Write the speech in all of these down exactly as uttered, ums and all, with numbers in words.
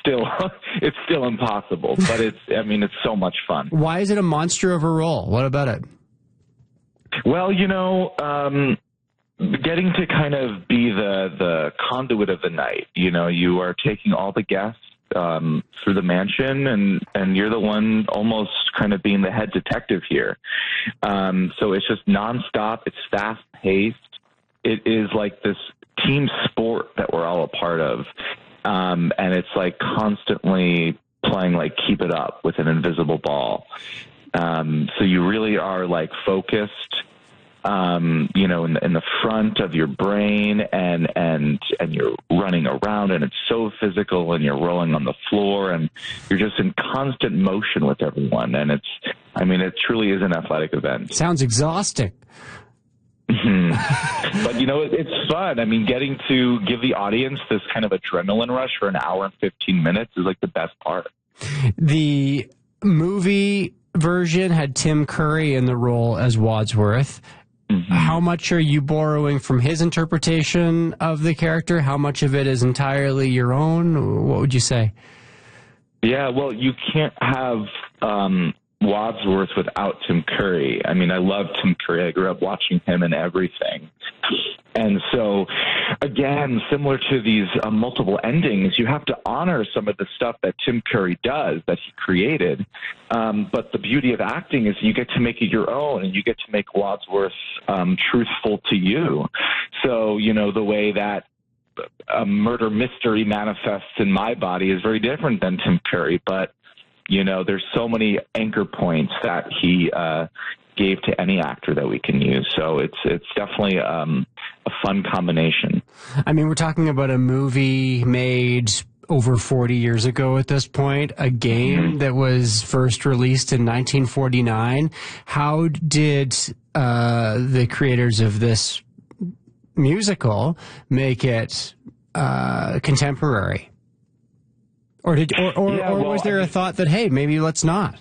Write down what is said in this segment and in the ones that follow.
still it's still impossible. But it's I mean it's so much fun. Why is it a monster of a role? What about it? Well, you know, um, getting to kind of be the the conduit of the night. You know, you are taking all the guests um, through the mansion, and and you're the one almost kind of being the head detective here. Um, so it's just nonstop. It's fast paced. It is like this team sport that we're all a part of. Um, and it's like constantly playing like keep it up with an invisible ball. Um, so you really are like focused, um, you know, in the, in the front of your brain, and, and, and you're running around, and it's so physical, and you're rolling on the floor, and you're just in constant motion with everyone. And it's, I mean, it truly is an athletic event. Sounds exhausting. Mm-hmm. But, you know, it, it's fun. I mean, getting to give the audience this kind of adrenaline rush for an hour and fifteen minutes is like the best part. The movie version had Tim Curry in the role as Wadsworth. Mm-hmm. How much are you borrowing from his interpretation of the character? How much of it is entirely your own? What would you say? Yeah, well, you can't have um, Wadsworth without Tim Curry. I mean, I love Tim Curry. I grew up watching him in everything. And so, again, similar to these uh, multiple endings, you have to honor some of the stuff that Tim Curry does, that he created. Um, but the beauty of acting is you get to make it your own, and you get to make Wadsworth um, truthful to you. So, you know, the way that a murder mystery manifests in my body is very different than Tim Curry. But, you know, there's so many anchor points that he uh, gave to any actor that we can use. So it's it's definitely um, a fun combination. I mean, we're talking about a movie made over forty years ago at this point, a game mm-hmm. that was first released in nineteen forty-nine. How did uh, the creators of this musical make it uh, contemporary? Or did, or, or, yeah, or well, was there I mean, a thought that, hey, maybe let's not?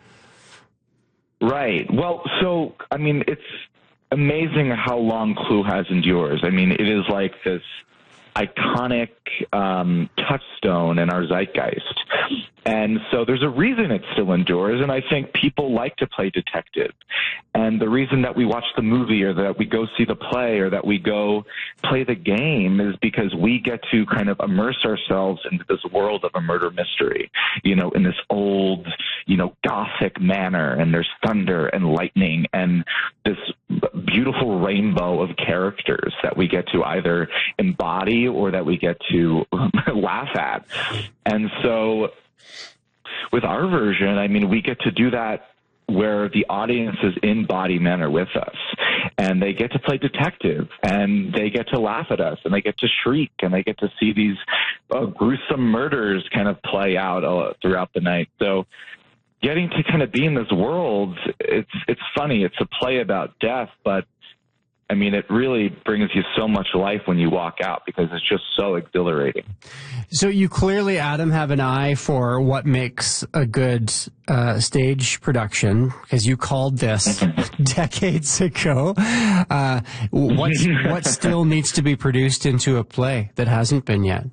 Right. Well, so, I mean, it's amazing how long Clue has endured. I mean, it is like this iconic um, touchstone in our zeitgeist. And so there's a reason it still endures, and I think people like to play detective. And the reason that we watch the movie, or that we go see the play, or that we go play the game is because we get to kind of immerse ourselves into this world of a murder mystery, you know, in this old, you know, gothic manor, and there's thunder and lightning and this beautiful rainbow of characters that we get to either embody or that we get to laugh at. And so with our version, I mean, we get to do that where the audience is in body manner with us, and they get to play detective, and they get to laugh at us, and they get to shriek, and they get to see these uh, gruesome murders kind of play out uh, throughout the night. So getting to kind of be in this world, it's it's funny. It's a play about death, but I mean, it really brings you so much life when you walk out, because it's just so exhilarating. So you clearly, Adam, have an eye for what makes a good uh, stage production, because you called this decades ago. Uh, what's, what still needs to be produced into a play that hasn't been yet?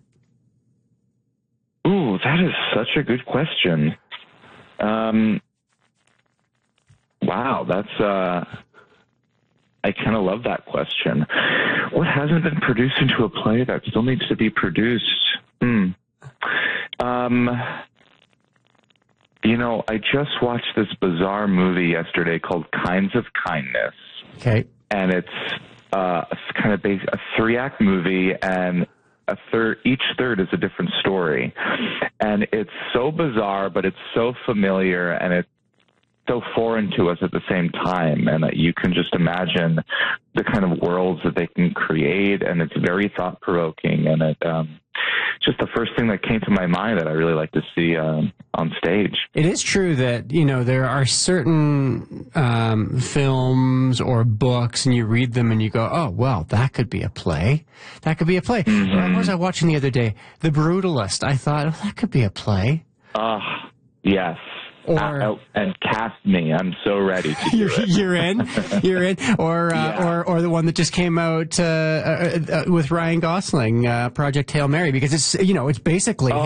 Ooh, that is such a good question. Um, wow, that's... Uh, I kind of love that question. What hasn't been produced into a play that still needs to be produced? Hmm. Um, you know, I just watched this bizarre movie yesterday called Kinds of Kindness. Okay. And it's uh, kind of based, a three-act movie, and a third, each third is a different story. And it's so bizarre, but it's so familiar, and it's so foreign to us at the same time, and uh, you can just imagine the kind of worlds that they can create, and it's very thought-provoking, and it um, just the first thing that came to my mind that I really like to see um, on stage. It is true that, you know, there are certain um, films or books, and you read them and you go, oh, well, that could be a play. That could be a play. Mm-hmm. What was I watching the other day? The Brutalist. I thought, oh, that could be a play. Ah, uh, yes. Or, uh, and cast me. I'm so ready to do you're, it. You're in. You're in. Or, uh, yeah. or, or the one that just came out uh, uh, uh, with Ryan Gosling, uh, Project Hail Mary, because it's, you know, it's basically oh,